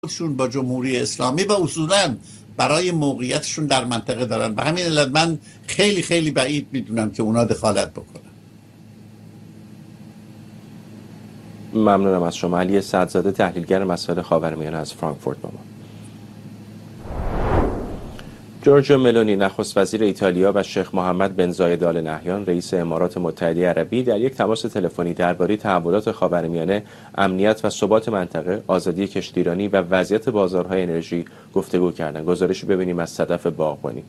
شون با جمهوری اسلامی و اصولاً برای موقعیتشون در منطقه دارن. به همین علت من خیلی خیلی بعید میدونم که اونا دخالت بکنن. ممنونم از شما. علی سعدزاده، تحلیلگر مسائل خاورمیانه از فرانکفورت با ما. جورجیا ملونی، نخست وزیر ایتالیا، و شیخ محمد بن زاید آل نهیان، رئیس امارات متحده عربی، در یک تماس تلفنی درباره تحولات خاورمیانه، امنیت و ثبات منطقه، آزادی کشتیرانی و وضعیت بازارهای انرژی گفتگو کردند. گزارشی ببینیم از صدف باغبانی.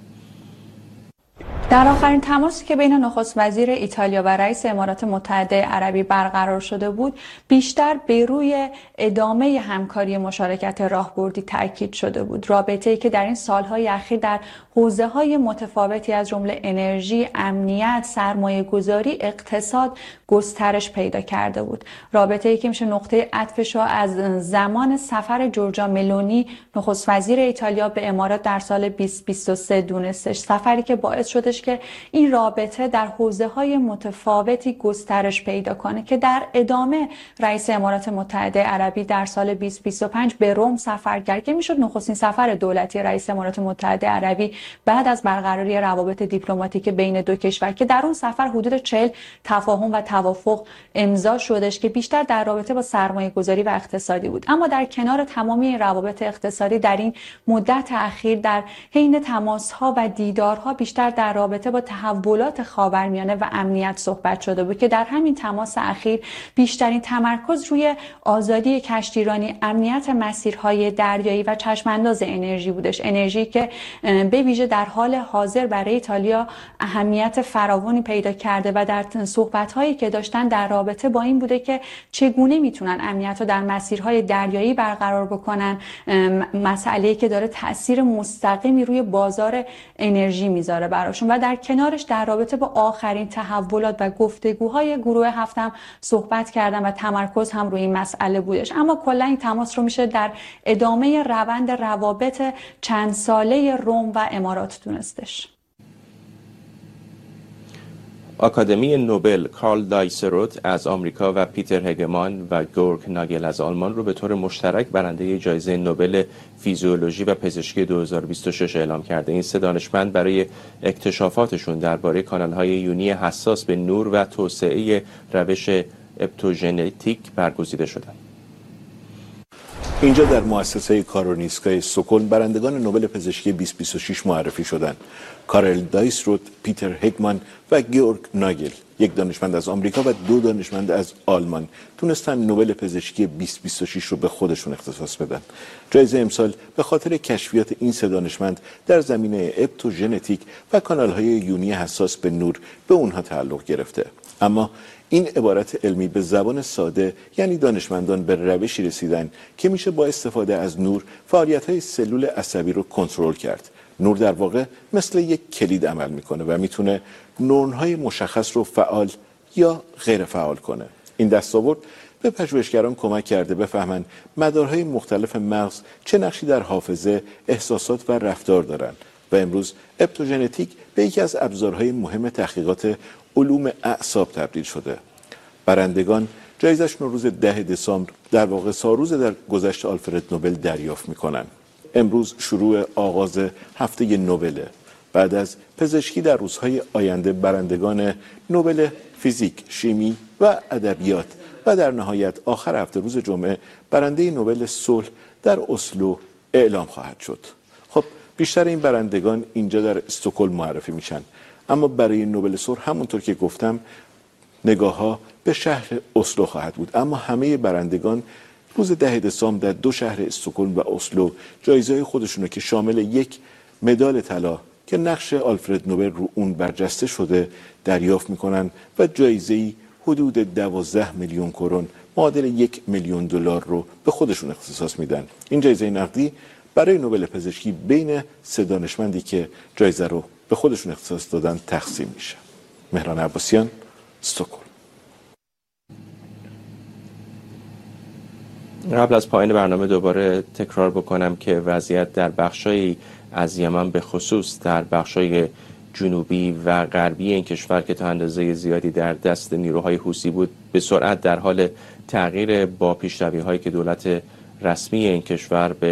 در آخرین تماسی که بین نخست وزیر ایتالیا و رئیس امارات متحده عربی برقرار شده بود، بیشتر به روی ادامه همکاری مشارکت راهبردی تاکید شده بود. رابطه‌ای که در این سالهای اخیر در حوزه‌های متفاوتی از جمله انرژی، امنیت، سرمایه‌گذاری، اقتصاد گسترش پیدا کرده بود. رابطه‌ای که میشه نقطه عطفش از زمان سفر جورجیا ملونی نخست وزیر ایتالیا به امارات در سال 2023 دونستش. سفری که باعث شدش که این رابطه در حوزه‌های متفاوتی گسترش پیدا کنه که در ادامه رئیس امارات متحده عربی در سال 2025 به روم سفر کرد که میشد نخستین سفر دولتی رئیس امارات متحده عربی بعد از برقراری روابط دیپلماتیک بین دو کشور، که در اون سفر حدود 40 تفاهم و توافق امضا شدش که بیشتر در رابطه با سرمایه‌گذاری و اقتصادی بود. اما در کنار تمامی این روابط اقتصادی در این مدت اخیر در حین تماس‌ها و دیدارها بیشتر در رابطه با تحولات خاورمیانه و امنیت صحبت شده بود که در همین تماس اخیر بیشترین تمرکز روی آزادی کشتیرانی، امنیت مسیرهای دریایی و چشمانداز انرژی بودش. انرژی که به ویژه در حال حاضر برای ایتالیا اهمیت فراوانی پیدا کرده و در صحبت‌هایی که داشتن در رابطه با این بوده که چگونه میتونن امنیت رو در مسیرهای دریایی برقرار بکنن، مسئله‌ای که داره تأثیر مستقیمی روی بازار انرژی میذاره براشون. و در کنارش در رابطه با آخرین تحولات و گفتگوهای گروه هفتم صحبت کردن و تمرکز هم روی این مسئله بودش. اما کلا این تماس رو میشه در ادامه روند روابط چند ساله روم و امارات دونستش. آکادمی نوبل کارل دایسروت از آمریکا و پیتر هگمان و گورگ ناگل از آلمان رو به طور مشترک برنده جایزه نوبل فیزیولوژی و پزشکی 2026 اعلام کرده. این سه دانشمند برای اکتشافاتشون درباره کانال‌های یونی حساس به نور و توسعه روش اپتوژنتیک برگزیده شدند. اینجا در مؤسسه کارولینسکای استکهلم برندگان نوبل پزشکی 2026 معرفی شدند. کارل دایسروت، پیتر هگمان و گیورگ ناگل، یک دانشمند از آمریکا و دو دانشمند از آلمان، تونستن نوبل پزشکی 2026 رو به خودشون اختصاص بدن. جایزه امسال به خاطر کشفیات این سه دانشمند در زمینه اپتوژنتیک و کانال‌های یونی حساس به نور به اونها تعلق گرفته. اما این عبارت علمی به زبان ساده یعنی دانشمندان به روشی رسیدن که میشه با استفاده از نور فعالیت‌های سلول عصبی رو کنترل کرد. نور در واقع مثل یک کلید عمل میکنه و میتونه نورون‌های مشخص رو فعال یا غیر فعال کنه. این دستاورد به پژوهشگران کمک کرده بفهمن مدارهای مختلف مغز چه نقشی در حافظه، احساسات و رفتار دارن و امروز اپتوژنتیک به یکی از ابزارهای مهم تحقیقات علوم اعصاب تبدیل شده. برندگان جایزه‌شون روز 10 دسامبر در واقع سالروز در گذشت آلفرد نوبل دریافت میکنن. امروز شروع آغاز هفته نوبل. بعد از پزشکی در روزهای آینده برندگان نوبل فیزیک، شیمی و ادبیات و در نهایت آخر هفته روز جمعه برنده نوبل صلح در اسلو اعلام خواهد شد. خب بیشتر این برندگان اینجا در استکهلم معرفی میشن، اما برای نوبل صلح همونطور که گفتم نگاه‌ها به شهر اسلو خواهد بود. اما همه برندگان روز 10 دسامبر در دو شهر استکهلم و اسلو جایزه خودشونو که شامل یک مدال طلا که نقش آلفرد نوبل رو اون برجسته شده دریافت میکنن و جایزه‌ای حدود 12 میلیون کرون معادل 1 میلیون دلار رو به خودشون اختصاص میدن. این جایزه نقدی برای نوبل پزشکی بین سه دانشمندی که جایزه رو به خودشون اختصاص دادن تقسیم میشه. مهران عباسیان، استکهلم. قبل از پایان برنامه دوباره تکرار بکنم که وضعیت در بخشای از یمن به خصوص در بخشای جنوبی و غربی این کشور که تا اندازه زیادی در دست نیروهای حوثی بود به سرعت در حال تغییر با پیشروی‌هایی که دولت رسمی این کشور به